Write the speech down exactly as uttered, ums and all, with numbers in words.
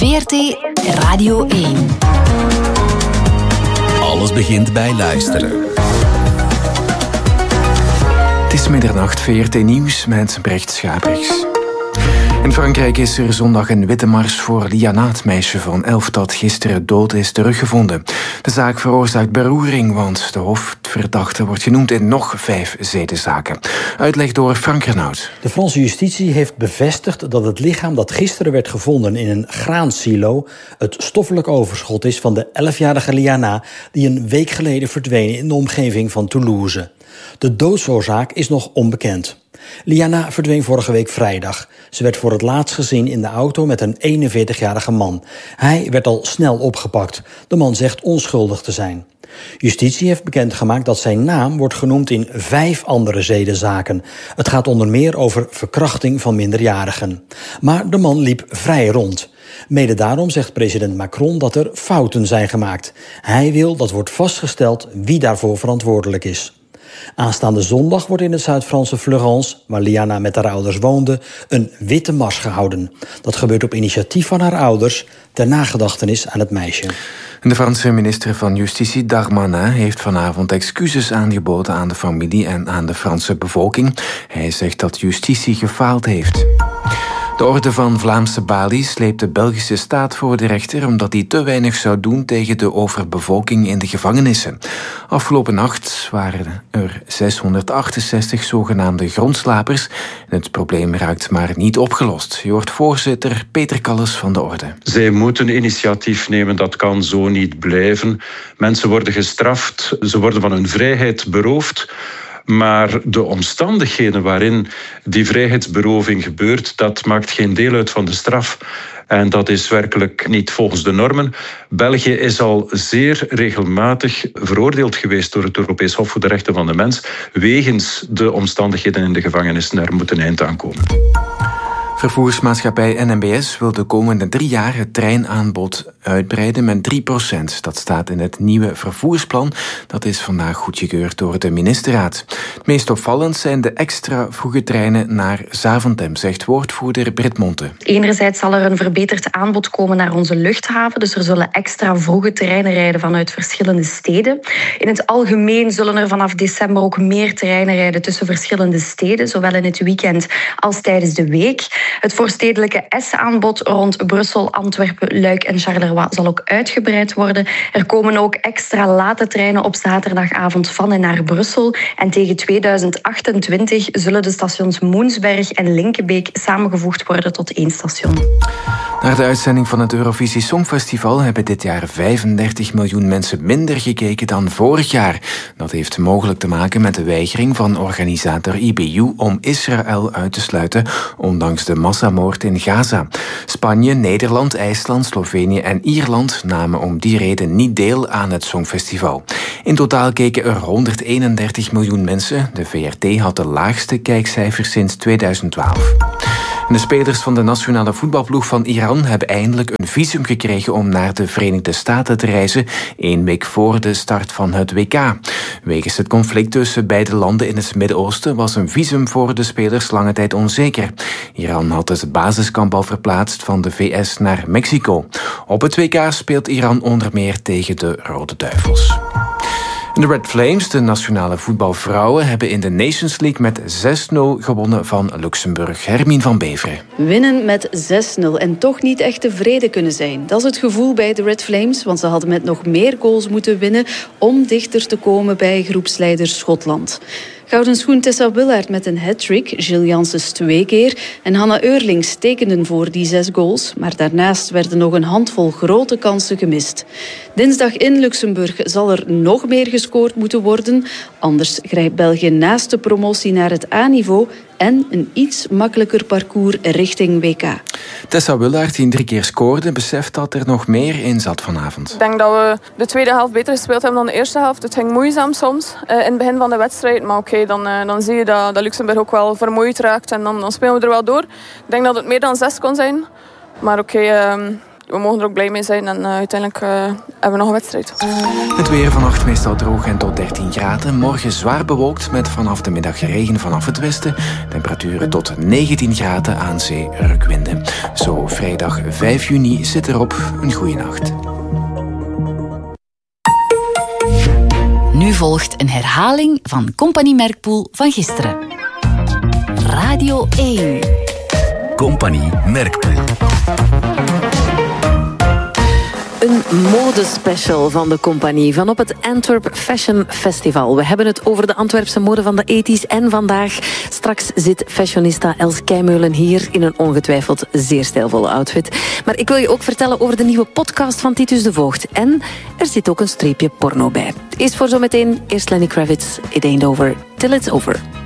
V R T Radio één. Alles begint bij luisteren. Het is middernacht, V R T Nieuws met Brecht Schabriks. In Frankrijk is er zondag een witte mars voor Liana, het meisje van elf dat gisteren dood is teruggevonden. De zaak veroorzaakt beroering, want de hoofdverdachte wordt genoemd in nog vijf zedenzaken. Uitleg door Frank Renaud. De Franse justitie heeft bevestigd dat het lichaam dat gisteren werd gevonden in een graansilo het stoffelijk overschot is van de elfjarige Liana, die een week geleden verdween in de omgeving van Toulouse. De doodsoorzaak is nog onbekend. Liana verdween vorige week vrijdag. Ze werd voor het laatst gezien in de auto met een eenenveertigjarige man. Hij werd al snel opgepakt. De man zegt onschuldig te zijn. Justitie heeft bekendgemaakt dat zijn naam wordt genoemd in vijf andere zedenzaken. Het gaat onder meer over verkrachting van minderjarigen. Maar de man liep vrij rond. Mede daarom zegt president Macron dat er fouten zijn gemaakt. Hij wil dat wordt vastgesteld wie daarvoor verantwoordelijk is. Aanstaande zondag wordt in het Zuid-Franse Fleurance, waar Liana met haar ouders woonde, een witte mars gehouden. Dat gebeurt op initiatief van haar ouders ter nagedachtenis aan het meisje. De Franse minister van Justitie, Darmanin, heeft vanavond excuses aangeboden aan de familie en aan de Franse bevolking. Hij zegt dat justitie gefaald heeft. De Orde van Vlaamse Balie sleept de Belgische staat voor de rechter omdat hij te weinig zou doen tegen de overbevolking in de gevangenissen. Afgelopen nacht waren er zeshonderdachtenzestig zogenaamde grondslapers en het probleem raakt maar niet opgelost. Je hoort voorzitter Peter Kalles van de Orde. Zij moeten initiatief nemen, dat kan zo niet blijven. Mensen worden gestraft, ze worden van hun vrijheid beroofd. Maar de omstandigheden waarin die vrijheidsberoving gebeurt, dat maakt geen deel uit van de straf. En dat is werkelijk niet volgens de normen. België is al zeer regelmatig veroordeeld geweest door het Europees Hof voor de Rechten van de Mens wegens de omstandigheden in de gevangenissen. Er moet een eind aan komen. Vervoersmaatschappij N M B S wil de komende drie jaar het treinaanbod uitbreiden met drie procent. Dat staat in het nieuwe vervoersplan. Dat is vandaag goedgekeurd door de ministerraad. Het meest opvallend zijn de extra vroege treinen naar Zaventem, zegt woordvoerder Britt Monte. Enerzijds zal er een verbeterd aanbod komen naar onze luchthaven. Dus er zullen extra vroege treinen rijden vanuit verschillende steden. In het algemeen zullen er vanaf december ook meer treinen rijden tussen verschillende steden, zowel in het weekend als tijdens de week. Het voorstedelijke S-aanbod rond Brussel, Antwerpen, Luik en Charleroi zal ook uitgebreid worden. Er komen ook extra late treinen op zaterdagavond van en naar Brussel. En tegen tweeduizend achtentwintig zullen de stations Moensberg en Linkebeek samengevoegd worden tot één station. Naar de uitzending van het Eurovisie Songfestival hebben dit jaar vijfendertig miljoen mensen minder gekeken dan vorig jaar. Dat heeft mogelijk te maken met de weigering van organisator I B U om Israël uit te sluiten, ondanks de massamoord in Gaza. Spanje, Nederland, IJsland, Slovenië en Ierland namen om die reden niet deel aan het Songfestival. In totaal keken er honderdeenendertig miljoen mensen. De V R T had de laagste kijkcijfers sinds tweeduizend twaalf. De spelers van de nationale voetbalploeg van Iran hebben eindelijk een visum gekregen om naar de Verenigde Staten te reizen, één week voor de start van het W K. Wegens het conflict tussen beide landen in het Midden-Oosten was een visum voor de spelers lange tijd onzeker. Iran had het basiskamp al verplaatst van de V S naar Mexico. Op het W K speelt Iran onder meer tegen de Rode Duivels. De Red Flames, de nationale voetbalvrouwen, hebben in de Nations League met zes nul gewonnen van Luxemburg. Hermine van Beveren. Winnen met zes nul en toch niet echt tevreden kunnen zijn. Dat is het gevoel bij de Red Flames, want ze hadden met nog meer goals moeten winnen om dichter te komen bij groepsleider Schotland. Gouden schoen Tessa Willaert met een hat-trick, Gilles Janssens twee keer en Hanna Eurlings tekenden voor die zes goals. Maar daarnaast werden nog een handvol grote kansen gemist. Dinsdag in Luxemburg zal er nog meer gescoord moeten worden. Anders grijpt België naast de promotie naar het A-niveau en een iets makkelijker parcours richting W K. Tessa Willaert, die drie keer scoorde, beseft dat er nog meer in zat vanavond. Ik denk dat we de tweede helft beter gespeeld hebben dan de eerste helft. Het ging moeizaam soms uh, in het begin van de wedstrijd. Maar oké, okay, dan, uh, dan zie je dat, dat Luxemburg ook wel vermoeid raakt. En dan, dan spelen we er wel door. Ik denk dat het meer dan zes kon zijn. Maar oké, okay, uh, we mogen er ook blij mee zijn. En uh, uiteindelijk uh, hebben we nog een wedstrijd. Het weer vannacht meestal droog en tot dertien graden. Morgen zwaar bewolkt met vanaf de middag regen vanaf het westen. Temperaturen tot negentien graden aan zee, rukwinden. Zo vrijdag vijf juni zit erop. Een goeie nacht. Nu volgt een herhaling van Compagnie Merkpoel van gisteren. Radio één. Compagnie Merkpoel. Een modespecial van de compagnie van op het Antwerp Fashion Festival. We hebben het over de Antwerpse mode van de tachtiger en vandaag. Straks zit fashionista Els Keimeulen hier in een ongetwijfeld zeer stijlvolle outfit. Maar ik wil je ook vertellen over de nieuwe podcast van Titus de Voogd. En er zit ook een streepje porno bij. Is voor zometeen eerst Lenny Kravitz. It ain't over till it's over.